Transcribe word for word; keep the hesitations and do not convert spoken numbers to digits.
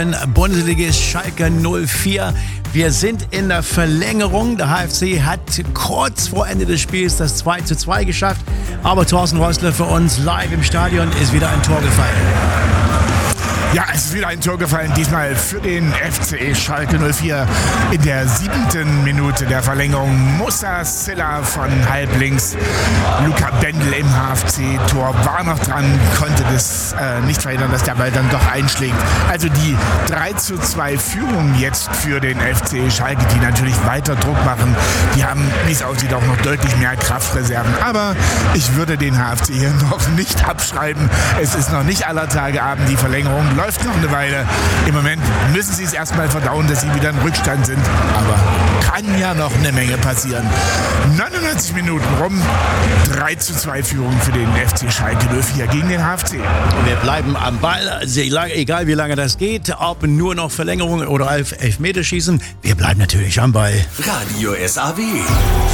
Bundesligist Schalke null vier. Wir sind in der Verlängerung. Der H F C hat kurz vor Ende des Spiels das zwei zu zwei geschafft. Aber Thorsten Reussler für uns live im Stadion ist wieder ein Tor gefallen. Ja, es ist wieder ein Tor gefallen, diesmal für den F C Schalke null vier. In der siebten Minute der Verlängerung Musa Silla von halblinks. Luca Bendel im H F C-Tor war noch dran, konnte das äh, nicht verhindern, dass der Ball dann doch einschlägt. Also die drei zu zwei Führung jetzt für den F C Schalke, die natürlich weiter Druck machen. Die haben, wie es aussieht, auch noch deutlich mehr Kraftreserven. Aber ich würde den H F C hier noch nicht abschreiben. Es ist noch nicht aller Tage Abend, die Verlängerung läuft noch eine Weile. Im Moment müssen sie es erstmal verdauen, dass sie wieder im Rückstand sind. Aber kann ja noch eine Menge passieren. neunundneunzig Minuten rum. drei zu zwei Führung für den F C Schalke null vier gegen den H F C. Wir bleiben am Ball, egal wie lange das geht, ob nur noch Verlängerung oder Elfmeterschießen. Wir bleiben natürlich am Ball. Radio S A W.